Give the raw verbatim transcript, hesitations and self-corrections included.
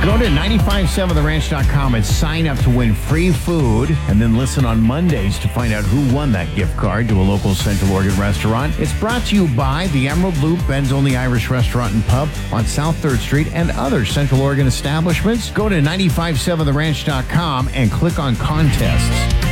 Go to nine five seven the ranch dot com and sign up to win free food, and then listen on Mondays to find out who won that gift card to a local Central Oregon restaurant. It's brought to you by the Emerald Loop, Ben's Only Irish Restaurant and Pub on South third Street, and other Central Oregon establishments. Go to nine five seven the ranch dot com and click on contests.